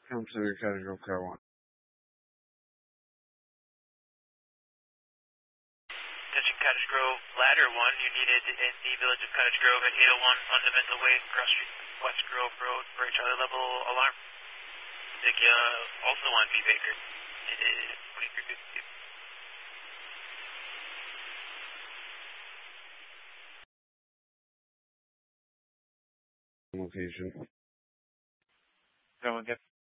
Come to the Cottage Grove Car 1. Attention Cottage Grove, ladder 1, you needed in the village of Cottage Grove at 801 Fundamental Way, Cross Street, West Grove Road, for a Charlie level alarm. Take also on V Baker. It is 2352. Location. Go again.